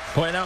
Bueno,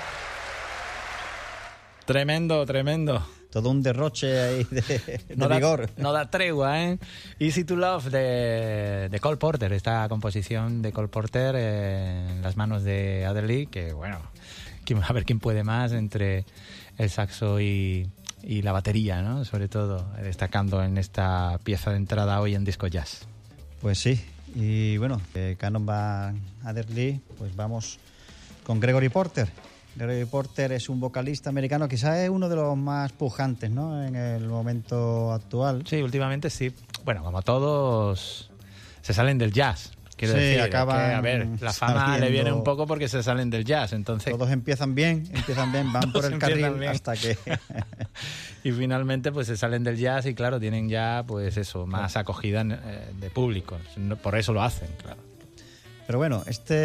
tremendo. Todo un derroche ahí de vigor. No da tregua, ¿eh? Easy to Love de Cole Porter, esta composición de Cole Porter en las manos de Adderley, que bueno, a ver quién puede más entre el saxo y la batería, ¿no? Sobre todo, destacando en esta pieza de entrada hoy en Disco Jazz. Pues sí, y bueno, Cannon Van Adderley, pues vamos con Gregory Porter. Gregory Porter es un vocalista americano, quizás es uno de los más pujantes, ¿no?, en el momento actual. Sí, últimamente sí. Bueno, como todos, se salen del jazz. Quiero decir, acaban que, a ver, la fama saliendo, le viene un poco porque se salen del jazz, entonces... Todos empiezan bien, van por el carril bien. hasta que... Y finalmente pues se salen del jazz y claro, tienen ya pues eso, más acogida de público. Por eso lo hacen, claro. Pero bueno,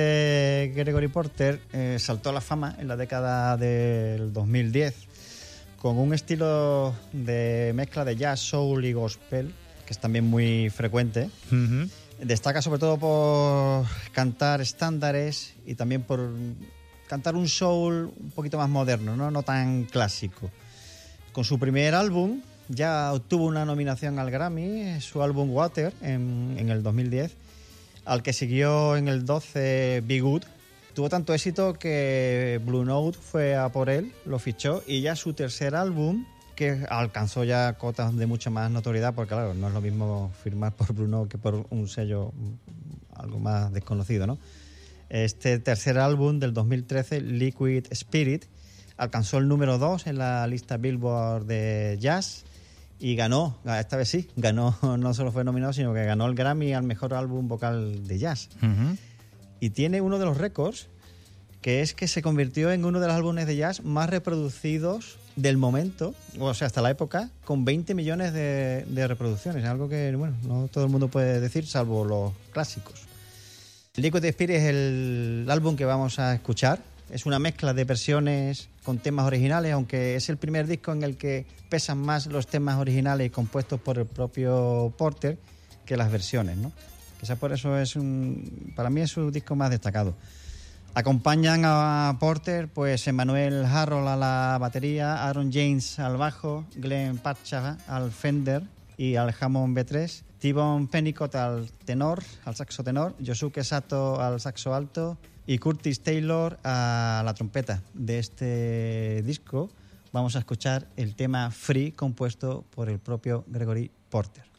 este Gregory Porter saltó a la fama en la década del 2010 con un estilo de mezcla de jazz, soul y gospel, que es también muy frecuente. Uh-huh. Destaca sobre todo por cantar estándares y también por cantar un soul un poquito más moderno, no tan clásico. Con su primer álbum ya obtuvo una nominación al Grammy, su álbum Water, en el 2010, al que siguió en el 12 Be Good. Tuvo tanto éxito que Blue Note fue a por él, lo fichó, y ya su tercer álbum, que alcanzó ya cotas de mucha más notoriedad, porque claro, no es lo mismo firmar por Blue Note que por un sello algo más desconocido, ¿no? Este tercer álbum del 2013, Liquid Spirit, alcanzó el número 2 en la lista Billboard de jazz y ganó, esta vez sí, ganó, no solo fue nominado, sino que ganó el Grammy al mejor álbum vocal de jazz. Uh-huh. Y tiene uno de los récords, que es que se convirtió en uno de los álbumes de jazz más reproducidos del momento, o sea, hasta la época, con 20 millones de reproducciones, algo que, bueno, no todo el mundo puede decir, salvo los clásicos. Liquid Spirit es el álbum que vamos a escuchar. Es una mezcla de versiones con temas originales, aunque es el primer disco en el que pesan más los temas originales compuestos por el propio Porter que las versiones, ¿no? Quizás por eso para mí es su disco más destacado. Acompañan a Porter pues Emmanuel Harrell a la batería, Aaron James al bajo, Glenn Patcha al Fender y al Hammond B3, T-Bone Pennicott al tenor, al saxo tenor, Yosuke Sato al saxo alto y Curtis Taylor a la trompeta. De este disco vamos a escuchar el tema Free, compuesto por el propio Gregory Porter.